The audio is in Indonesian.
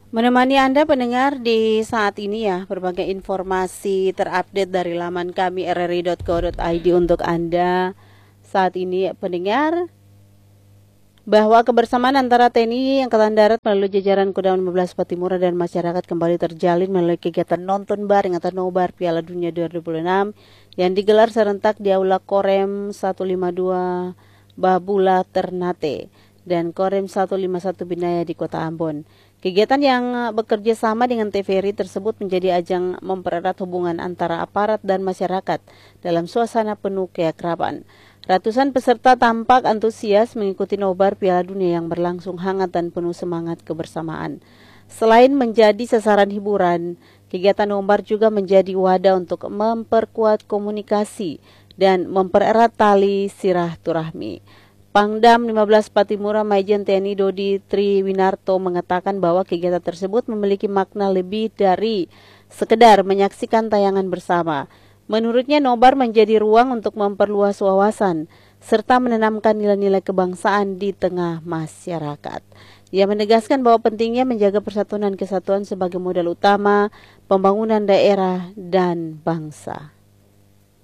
Menemani Anda pendengar di saat ini ya, berbagai informasi terupdate dari laman kami rri.co.id untuk Anda saat ini pendengar, bahwa kebersamaan antara TNI Angkatan Darat melalui jajaran Kodam 15 Patimura dan masyarakat kembali terjalin melalui kegiatan nonton bareng atau nobar Piala Dunia 2026 yang digelar serentak di Aula Korem 152 Babula Ternate dan Korem 151 Binaya di Kota Ambon. Kegiatan yang bekerja sama dengan TVRI tersebut menjadi ajang mempererat hubungan antara aparat dan masyarakat dalam suasana penuh keakraban. Ratusan peserta tampak antusias mengikuti nobar Piala Dunia yang berlangsung hangat dan penuh semangat kebersamaan. Selain menjadi sasaran hiburan, kegiatan nobar juga menjadi wadah untuk memperkuat komunikasi dan mempererat tali silaturahmi. Pangdam 15 Patimura Majen TNI Dodi Triwinarto mengatakan bahwa kegiatan tersebut memiliki makna lebih dari sekedar menyaksikan tayangan bersama. Menurutnya nobar menjadi ruang untuk memperluas wawasan serta menanamkan nilai-nilai kebangsaan di tengah masyarakat. Ia menegaskan bahwa pentingnya menjaga persatuan dan kesatuan sebagai modal utama pembangunan daerah dan bangsa.